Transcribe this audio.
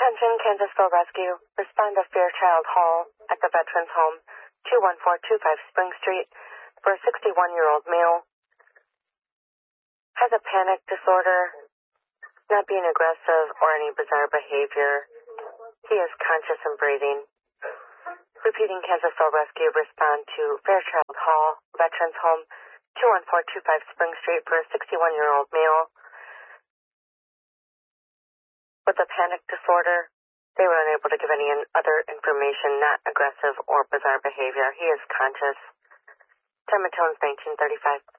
Attention, Kansasville Rescue. Respond to Fairchild Hall at the Veterans Home, 21425 Spring Street, for a 61-year-old male. Has a panic disorder, not being aggressive or any bizarre behavior. He is conscious and breathing. Repeating, Kansasville Rescue, respond to Fairchild Hall, Veterans Home, 21425 Spring Street, for a 61-year-old male with a panic disorder. They were unable to give any other information, not aggressive or bizarre behavior. He is conscious. Time and tones 1935.